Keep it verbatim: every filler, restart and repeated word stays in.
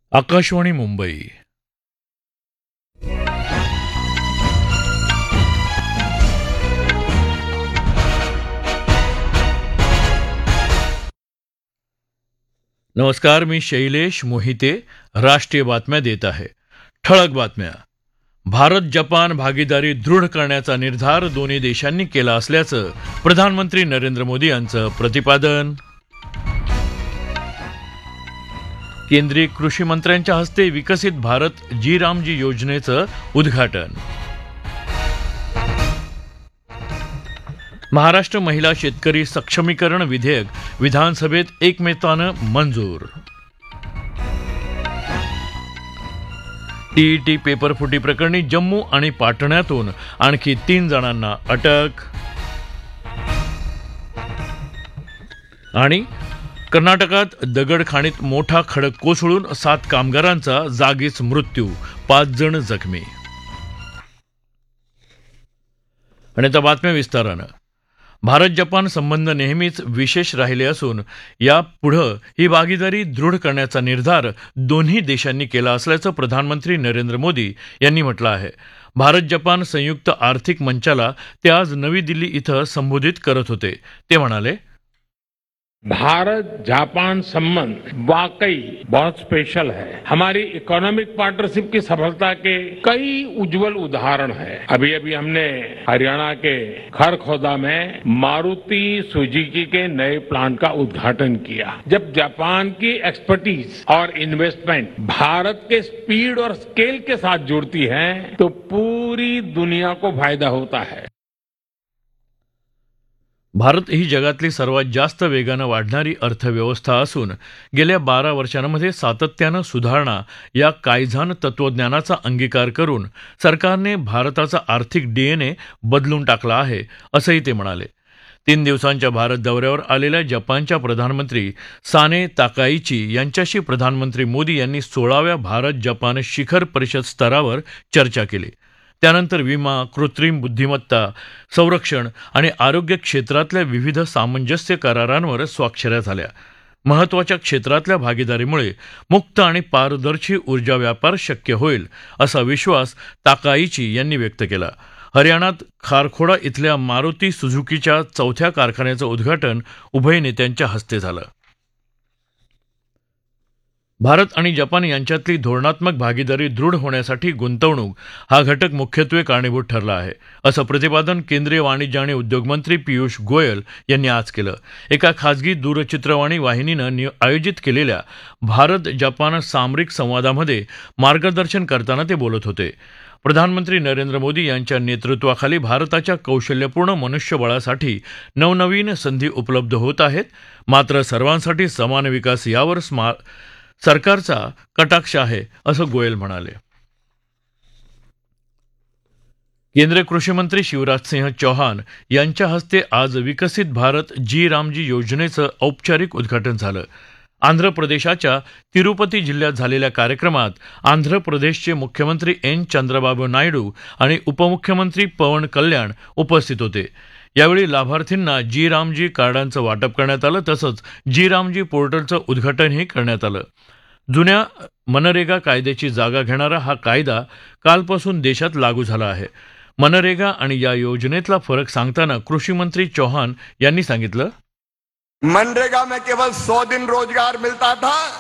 आकाशवाणी मुंबई. नमस्कार, मी शैलेश मोहिते. राष्ट्रीय बातम्या देत आहे. ठळक बातम्या. भारत जपान भागीदारी दृढ करण्याचा निर्धार दोन्ही देशांनी केला असल्याचं प्रधानमंत्री नरेंद्र मोदी यांचं प्रतिपादन. केंद्रीय कृषी मंत्र्यांच्या हस्ते विकसित भारत जी रामजी योजनेचं उद्घाटन. महाराष्ट्र महिला शेतकरी सक्षमीकरण विधेयक विधानसभेत एकमतानं मंजूर. टीईटी पेपरफुटी प्रकरणी जम्मू आणि पाटण्यातून आणखी तीन जणांना अटक. आणि कर्नाटकात दगडखाणीत मोठा खडक कोसळून सात कामगारांचा जागीच मृत्यू, पाच जण जखमी. आणि आता बातम्या विस्तारानं. भारत जपान संबंध नेहमीच विशेष राहिले असून यापुढं ही भागीदारी दृढ करण्याचा निर्धार दोन्ही देशांनी केला असल्याचं प्रधानमंत्री नरेंद्र मोदी यांनी म्हटलं आहे. भारत जपान संयुक्त आर्थिक मंचाला ते आज नवी दिल्ली इथं संबोधित करत होते. ते म्हणाले, भारत जापान संबंध वाकई बहुत स्पेशल है. हमारी इकोनॉमिक पार्टनरशिप की सफलता के कई उज्जवल उदाहरण हैं. अभी अभी हमने हरियाणा के खरखोदा में मारुति सुजुकी के नए प्लांट का उद्घाटन किया. जब जापान की एक्सपर्टीज और इन्वेस्टमेंट भारत के स्पीड और स्केल के साथ जुड़ती है तो पूरी दुनिया को फायदा होता है. भारत ही जगातली सर्वात जास्त वेगानं वाढणारी अर्थव्यवस्था असून गेल्या बारा वर्षांमध्ये सातत्यानं सुधारणा या कायझान तत्वज्ञानाचा अंगीकार करून सरकारने भारताचा आर्थिक डीएनए बदलून टाकला आहे, असंही ते म्हणाले. तीन दिवसांच्या भारत दौऱ्यावर आलेल्या जपानच्या प्रधानमंत्री साने ताकाईची यांच्याशी प्रधानमंत्री मोदी यांनी सोळाव्या भारत जपान शिखर परिषद स्तरावर चर्चा केली. त्यानंतर विमा, कृत्रिम बुद्धिमत्ता, संरक्षण आणि आरोग्य क्षेत्रातल्या विविध सामंजस्य करारांवर स्वाक्षऱ्या झाल्या. महत्त्वाच्या क्षेत्रातल्या भागीदारीमुळे मुक्त आणि पारदर्शी ऊर्जा व्यापार शक्य होईल, असा विश्वास ताकाईची यांनी व्यक्त केला. हरियाणात खारखोडा इथल्या मारुती सुझुकीच्या चौथ्या कारखान्याचं उद्घाटन उभय नेत्यांच्या हस्ते झालं. भारत आणि जपान यांच्यातली धोरणात्मक भागीदारी दृढ होण्यासाठी गुंतवणूक हा घटक मुख्यत्वे कारणीभूत ठरला आहे, असं प्रतिपादन केंद्रीय वाणिज्य आणि उद्योग मंत्री पियुष गोयल यांनी आज केलं. एका खासगी दूरचित्रवाणी वाहिनीनं आयोजित केलेल्या भारत जपान सामरिक संवादामध्ये मार्गदर्शन करताना ते बोलत होते. प्रधानमंत्री नरेंद्र मोदी यांच्या नेतृत्वाखाली भारताच्या कौशल्यपूर्ण मनुष्यबळासाठी नवनवीन संधी उपलब्ध होत आहेत. मात्र सर्वांसाठी समान विकास यावर स्मा सरकारचा कटाक्ष आहे, असं गोयल म्हणाले. केंद्रीय कृषी मंत्री शिवराजसिंह चौहान यांच्या हस्ते आज विकसित भारत जी रामजी योजनेचं औपचारिक उद्घाटन झालं. आंध्र प्रदेशाच्या तिरुपती जिल्ह्यात झालेल्या कार्यक्रमात आंध्र प्रदेशचे मुख्यमंत्री एन चंद्रबाबू नायडू आणि उपमुख्यमंत्री पवन कल्याण उपस्थित होते. यावेळी लाभार्थींना जी रामजी कार्डांचं वाटप करण्यात आलं. तसंच जी रामजी पोर्टलचं उद्घाटनही करण्यात आलं. जुन्या मनरेगा कायद्याची जागा घेणारा हा कायदा कालपासून देशात लागू झाला आहे. मनरेगा आणि या योजनेतला फरक सांगताना कृषी मंत्री चौहान यांनी सांगितलं, मनरेगा में केवल सौ दिन रोजगार मिलता था,